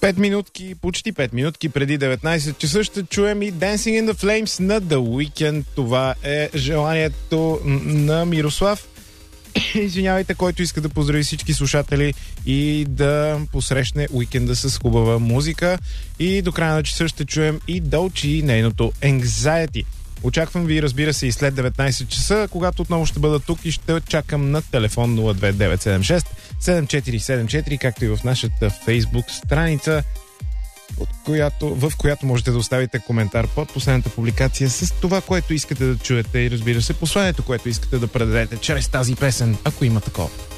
5 минутки, почти 5 минутки преди 19 часа ще чуем и Dancing in the Flames на The Weeknd. Това е желанието на Мирослав. Извинявайте, който иска да поздрави всички слушатели и да посрещне уикенда с хубава музика. И до края на часа ще чуем и Dolce и нейното Anxiety. Очаквам ви, разбира се, и след 19 часа, когато отново ще бъда тук и ще чакам на телефон 02976 7474, както и в нашата Facebook страница, в която можете да оставите коментар под последната публикация с това, което искате да чуете и, разбира се, посланието, което искате да предадете чрез тази песен, ако има такова.